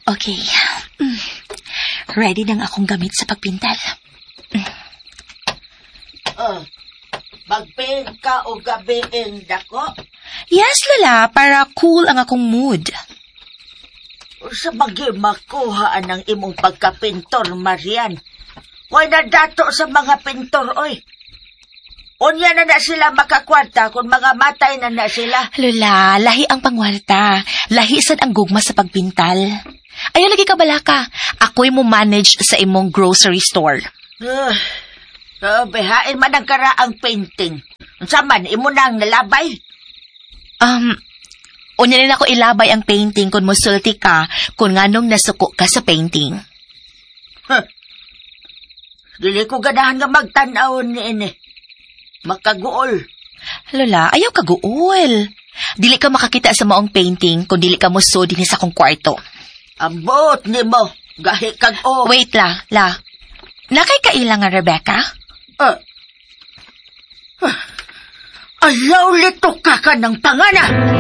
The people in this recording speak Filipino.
Okay. Ready nang akong gamit sa pagpintal. Magpaint ka o gabiin dako? Yes, Lola, para cool ang akong mood. Sa bagi makuhaan ng imong pagkapintor, Marian. Huwag na dato sa mga pintor, oy. Unya na sila makakwarta kung mga matay na sila. Lola, lahi ang pangwarta. Lahi sad ang gugma sa pagpintal. Ayaw lagi ka balaka. Ako'y mo manage sa imong grocery store. Behain man ang karaang painting. Saman, imo nang nalabay? Unya rin ako ilabay ang painting kung musulti ka kung nganong nasuko ka sa painting. Dili ko ganahan nga magtanaw ni ini. Makaguol. Lola, ayaw ka guol. Dili ka makakita sa maong painting kung dili ka muso din sa akong kwarto. Abot ni mo. Gahi kag o. Wait la. Nakay kailang nga, Rebecca? Ayaw lito ka ng pangana!